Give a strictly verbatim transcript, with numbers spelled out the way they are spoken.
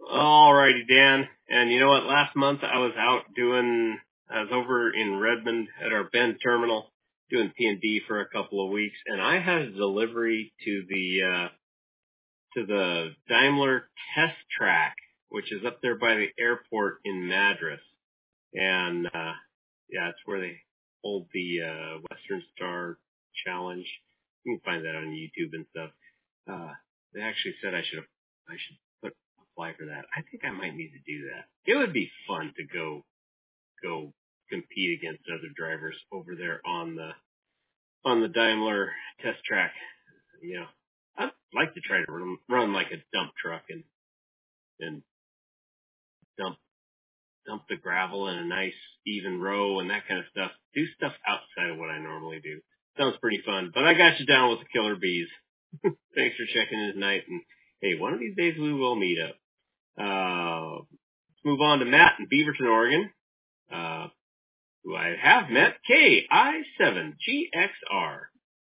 Alrighty, Dan. And you know what? Last month I was out doing, I was over in Redmond at our Bend terminal doing P and D for a couple of weeks, and I had a delivery to the uh, to the Daimler test track, which is up there by the airport in Madras. And uh, yeah, it's where they hold the uh, Western Star Challenge. You can find that on YouTube and stuff. Uh, they actually said I should I should put apply for that. I think I might need to do that. It would be fun to go go compete against other drivers over there on the on the Daimler test track. You know, I'd like to try to run, run like a dump truck and and dump dump the gravel in a nice even row and that kind of stuff. Do stuff outside of what I normally do. Sounds pretty fun. But I got you down with the killer bees. Thanks for checking in tonight. And hey, one of these days we will meet up. Uh, let's move on to Matt in Beaverton, Oregon, uh, who I have met. K I seven G X R.